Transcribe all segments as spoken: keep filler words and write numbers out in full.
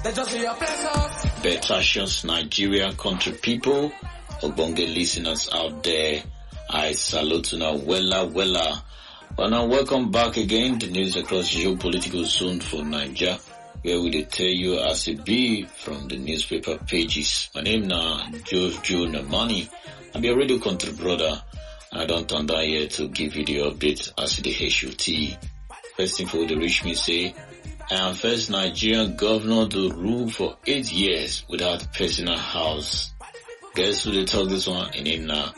Betashos Nigeria country people, Obonge listeners out there, I salute you now, wella wella. Well, now welcome back again to news across geopolitical zone for Nigeria, where we tell you as it be from the newspaper pages. My name now Joe Joe Namani. I'm your radio country brother, and I don't turn down here to give you the update as the H O T. First thing for the reach me say, I am first Nigerian governor to rule for eight years without personal house. Guess who they talk this one? In him now,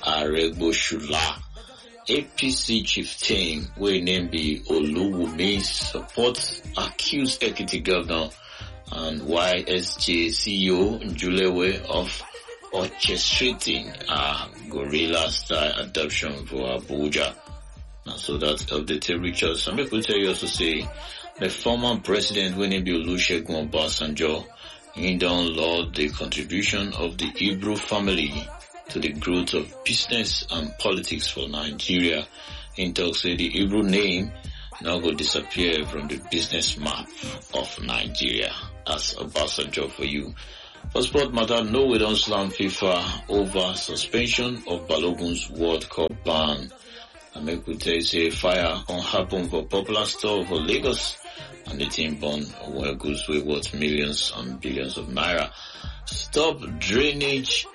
Aregboshula. A P C chieftain, we name be Oluwumi, supports accused Ekiti governor and Y S J C E O Njulewe of orchestrating a guerrilla-style adoption for Abuja. And so that's updated Richard. Some people tell you also say the former president, we name be Olusegun Obasanjo, he don't laud the contribution of the Ibro family to the growth of business and politics for Nigeria. In talks say the Hebrew name now go disappear from the business map of Nigeria. That's Obasanjo for you. For sport matter, no we don't slam FIFA over suspension of Balogun's World Cup ban. And make we tell you say fire on happen for popular store for Lagos, and the team born where goods way worth millions and billions of naira. Stop drainage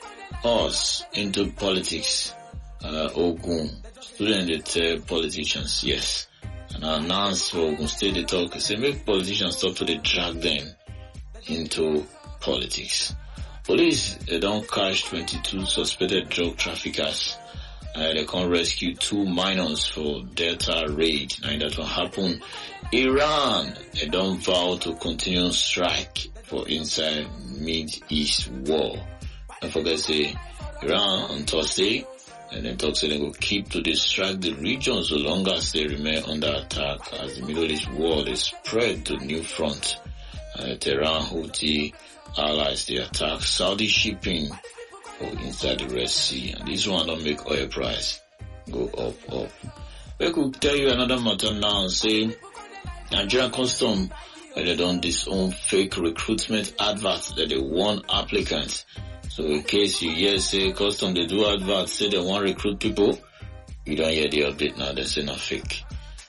us into politics. Uh, Ogun student tell politicians yes, and announce for Ogun State they talk say make politicians stop to they drag them into politics. Police they don't catch twenty-two suspected drug traffickers. Uh, they can rescue two minors for Delta raid. Now that will happen. Iran they don't vow to continue strike for inside Mid-East war. Don't forget say Iran on Thursday, and then talk say they will keep to distract the region so long as they remain under attack as the Middle East war is spread to new front. Uh, Tehran Houthi allies they attack Saudi shipping for inside the Red Sea, and this one don't make oil price go up up. We could tell you another matter now and say Nigerian custom uh, they don't disown fake recruitment adverts that they want applicants. So in case you hear say custom they do adverts say they want recruit people, you don't hear the update now, they say not fake.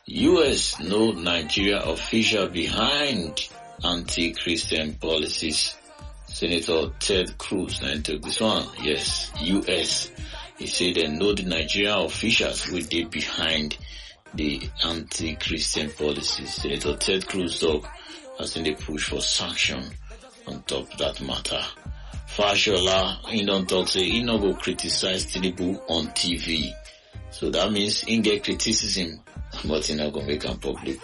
U S no Nigeria official behind anti-Christian policies. Senator Ted Cruz now took this one. Yes, U S. He said they know the Nigerian officials will be behind the anti-Christian policies. Senator Ted Cruz dog has in the push for sanction on top of that matter. Fashola, he don't talk, say he not go criticize Tinubu on T V. So that means he get criticism, but he not go make him public.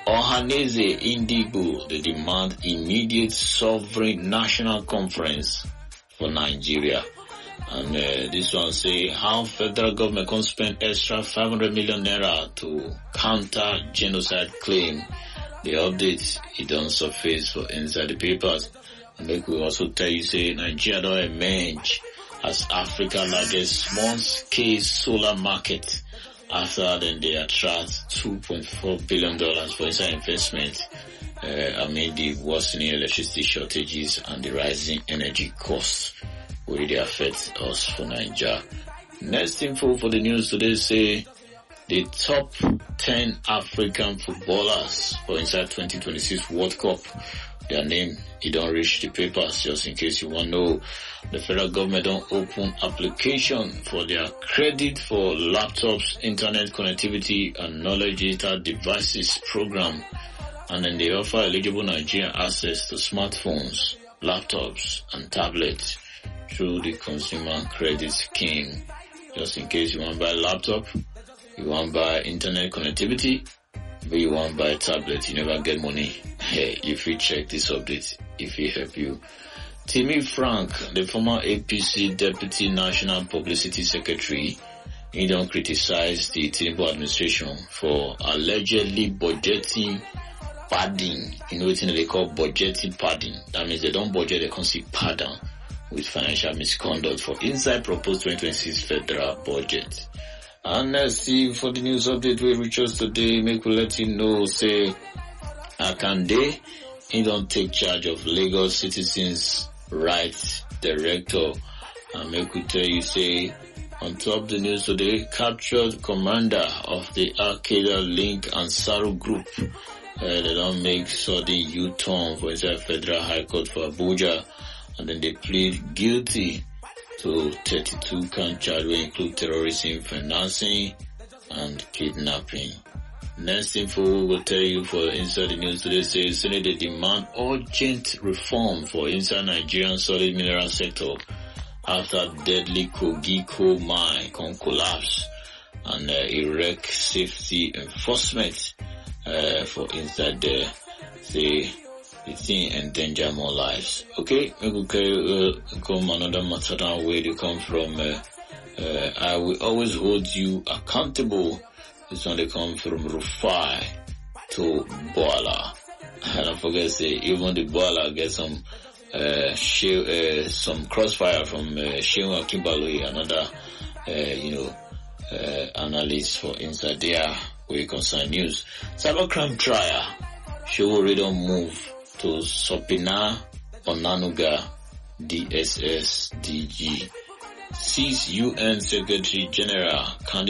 Ohaneze Indigo, they demand immediate sovereign national conference for Nigeria. And uh, this one say how federal government can spend extra five hundred million naira to counter genocide claim. The update, it don't surface for inside the papers. And make we also tell you say Nigeria don't emerge as Africa's largest small-scale solar market after then they attract two point four billion dollars for inside investment uh, amid the worsening electricity shortages and the rising energy costs will really affect us for Nigeria. Next info for the news today say the top ten African footballers for inside twenty twenty-six World Cup. Their name, it don't reach the papers, just in case you want to know. The federal government don't open application for their credit for laptops, internet connectivity, and knowledge data devices program. And then they offer eligible Nigerian access to smartphones, laptops, and tablets through the consumer credit scheme. Just in case you want to buy a laptop, you want to buy internet connectivity, but you want to buy a tablet, you never get money. Hey, if you check this update, if it help you. Timmy Frank, the former A P C Deputy National Publicity Secretary, he don't criticize the Tinubu administration for allegedly budgeting padding. You know what they call budgeting padding. That means they don't budget, they can see pattern with financial misconduct for inside proposed twenty twenty-six federal budget. And let's see for the news update we reach us today, make we let you know, say, Akande, he don't take charge of Lagos Citizens Rights Director. And make we tell you, say, on top the news today, captured commander of the Al-Qaeda Link Ansaro Group. Uh, they don't make sudden U-turn for inside Federal High Court for Abuja, and then they plead guilty to thirty-two count charge, which include terrorism, financing, and kidnapping. Next info we will tell you for inside the news today says Senate they demand urgent reform for inside Nigerian solid mineral sector after deadly Kogi coal mine can collapse and uh, erect safety enforcement uh, for inside there. Say the thing endanger more lives. Okay, we will carry uh, come another matter down where they come from. Uh, uh, I will always hold you accountable. This one they come from Rufai to Boala. And don't forget to say, even the Boala get some, uh, she, uh, some crossfire from, uh, Shewa Kimberly, another, uh, you know, uh, analyst for inside there, where concern news. Cybercrime trial. She already don't move to Sopina Onanuga, D S S D G. Sees U N Secretary General candidate